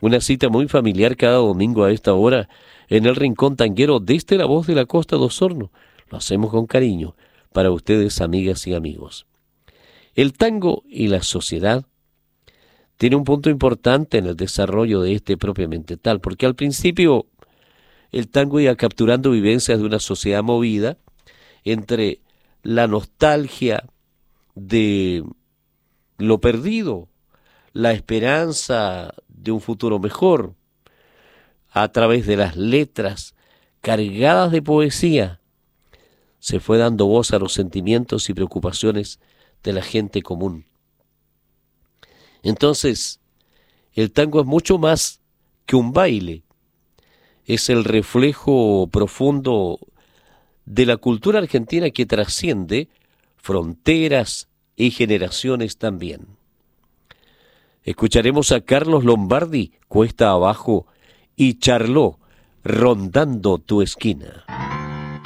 Una cita muy familiar cada domingo a esta hora en el Rincón Tanguero desde La Voz de la Costa de Osorno. Lo hacemos con cariño para ustedes, amigas y amigos. El tango y la sociedad tiene un punto importante en el desarrollo de este propiamente tal, porque al principio el tango iba capturando vivencias de una sociedad movida entre la nostalgia de lo perdido, la esperanza de un futuro mejor, a través de las letras cargadas de poesía, se fue dando voz a los sentimientos y preocupaciones de la gente común. Entonces, el tango es mucho más que un baile, es el reflejo profundo de la cultura argentina que trasciende fronteras y generaciones también. Escucharemos a Carlos Lombardi, Cuesta Abajo, y Charló, Rondando tu esquina.